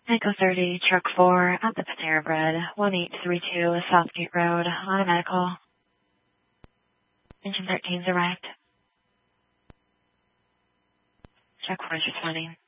Echo 30, Truck 4, at the Panera Bread, 1832 Southgate Road, on a medical. Engine 13's arrived. Truck 4's responding.